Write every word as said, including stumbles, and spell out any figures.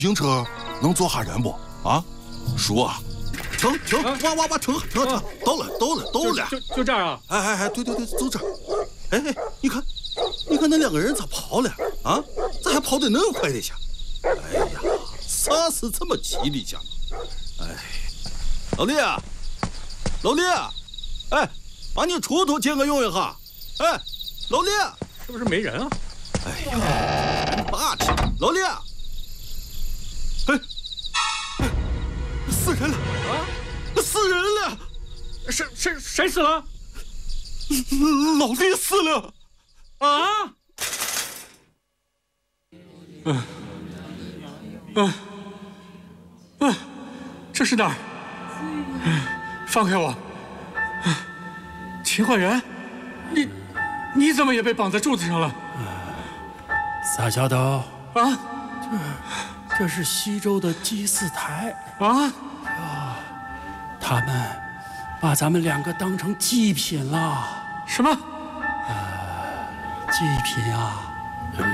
行车能坐下人不？啊，叔啊，停停，哇哇哇，停停停，到了到了到了， 就就这儿啊？ 哎哎哎，对对对，就这儿。哎哎，你看，你看那两个人咋跑了啊？咋还跑得那么快的下？哎呀，啥是这么吉利下？哎，老李啊，老李，哎，把你锄头借我用一下。哎，老李， 是不是没人啊？ 哎呀，霸气，老李。哎，哎，死人了啊！死人了！ 谁谁谁死了？ 老李死了！ 啊！嗯嗯嗯，这是哪儿？放开我！秦焕元，你你怎么也被绑在柱子上了？ 撒小斗啊！ 这这是西周的祭祀台啊！ 啊！他们把咱们两个当成祭品了。 什么？ 呃，祭品啊！